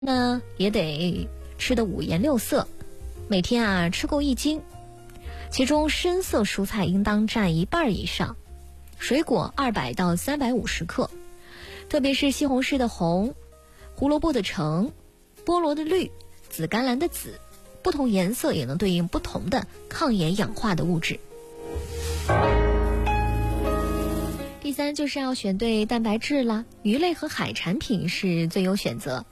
那也得吃得五颜六色，每天吃够1斤，其中深色蔬菜应当占1半以上，水果200到350克，特别是西红柿的红、胡萝卜的橙、菠萝的绿、紫甘蓝的紫，不同颜色也能对应不同的抗炎氧化的物质。第3就是要选对蛋白质啦，鱼类和海产品是最优选择。